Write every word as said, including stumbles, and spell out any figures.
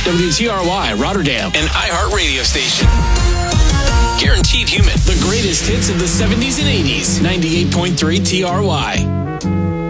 W T R Y, Rotterdam. An iHeart radio station. Guaranteed human. The greatest hits of the seventies and eighties. ninety-eight point three T R Y.